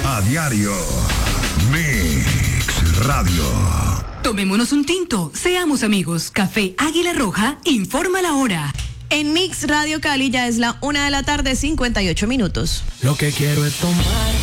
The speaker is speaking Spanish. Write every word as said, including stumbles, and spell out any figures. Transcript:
A diario. Mix Radio. Tomémonos un tinto, seamos amigos. Café Águila Roja informa la hora. En Mix Radio Cali ya es la una de la tarde, cincuenta y ocho minutos. Lo que quiero es tomar